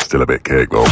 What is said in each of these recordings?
Still a bit cake though.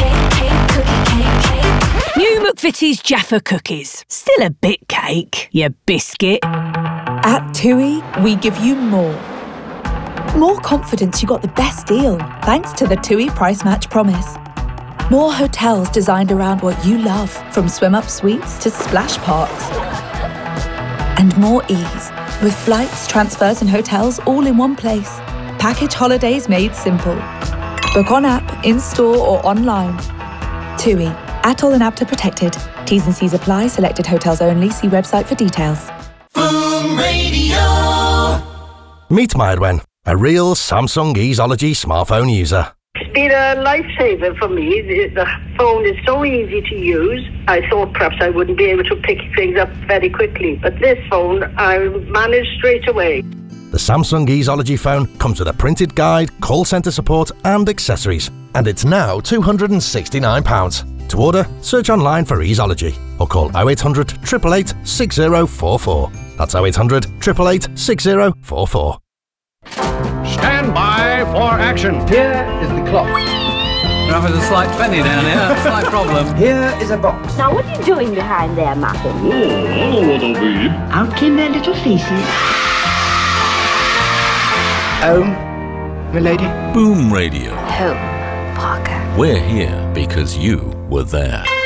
New McVitie's Jaffa cookies. Still a bit cake, you biscuit. At TUI, we give you more. More confidence you got the best deal, thanks to the TUI Price Match Promise. More hotels designed around what you love, from swim-up suites to splash parks. And more ease, with flights, transfers and hotels all in one place. Package holidays made simple. Book on app, in-store or online. TUI. ATOL and APTA protected. T's and C's apply. Selected hotels only. See website for details. Boom Radio. Meet Mairwen, a real Samsung Easeology smartphone user. It's been a lifesaver for me. The phone is so easy to use. I thought perhaps I wouldn't be able to pick things up very quickly, but this phone I managed straight away. The Samsung Easeology phone comes with a printed guide, call centre support and accessories. And it's now £269. To order, search online for Easeology or call 0800 888 6044. That's 0800 888 6044. Stand by for action. Here is the clock. Now there's a slight penny down here, slight problem. Here is a box. Now what are you doing behind there, Martin? Oh, I know what I'll be. Out came their little faces. Home, milady. Boom Radio. Home, Parker. We're here because you were there.